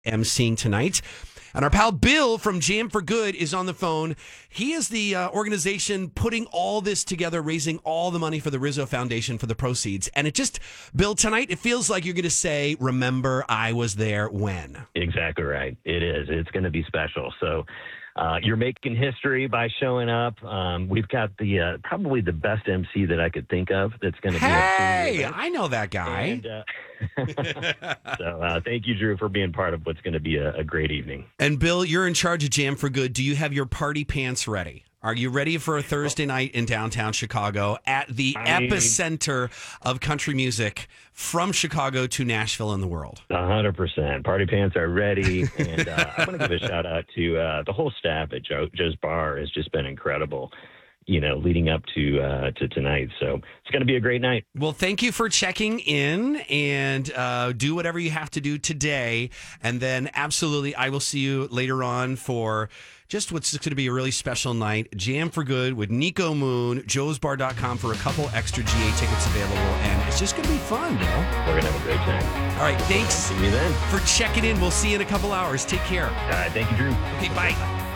emceeing tonight. And our pal Bill from Jam for Good is on the phone. He is the organization putting all this together, raising all the money for the Rizzo Foundation for the proceeds. And Bill, tonight it feels like you're going to say, remember, I was there when. Exactly right. It is. It's going to be special. So you're making history by showing up. We've got the probably the best MC that I could think of that's going to be. Hey, I know that guy. And, so thank you, Drew, for being part of what's going to be a great evening. And Bill, you're in charge of Jam for Good. Do you have your party pants ready? Are you ready for a Thursday night in downtown Chicago at the epicenter of country music from Chicago to Nashville and the world? 100%. Party pants are ready. And I want to give a shout out to the whole staff at Joe's Bar. Has just been incredible, leading up to tonight. So it's going to be a great night. Well, thank you for checking in, and do whatever you have to do today. And then absolutely, I will see you later on for just what's going to be a really special night. Jam for Good with Nico Moon, joesbar.com for a couple extra GA tickets available. And it's just going to be fun, Bill. We're going to have a great time. All right, thanks See you then. for checking in. We'll see you in a couple hours. Take care. All right, thank you, Drew. Okay, bye.